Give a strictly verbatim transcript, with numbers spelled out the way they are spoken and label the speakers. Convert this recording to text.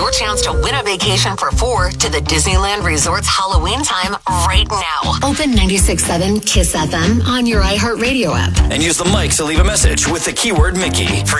Speaker 1: your chance to win a vacation for four to the Disneyland Resort's Halloween time right now. Open ninety-six point seven KISS F M on your iHeartRadio app.
Speaker 2: And use the mic to leave a message with the keyword Mickey. For